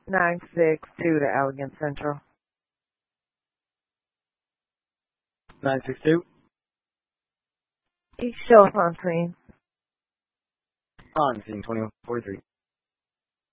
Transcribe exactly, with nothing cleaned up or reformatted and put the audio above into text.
nine six two to Allegan Central. nine six two. Show us on screen. On scene twenty forty-three.